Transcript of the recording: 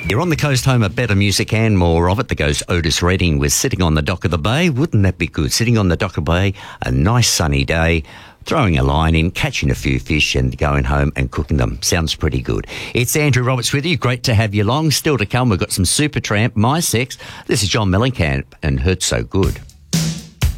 You're on the coast, home of better music and more of it. The ghost Otis Redding was sitting on the dock of the bay. Wouldn't that be good? Sitting on the dock of the bay, a nice sunny day, throwing a line in, catching a few fish and going home and cooking them. Sounds pretty good. It's Andrew Roberts with you. Great to have you along. Still to come, we've got some Supertramp, My Sex. This is John Mellencamp and Hurt So Good.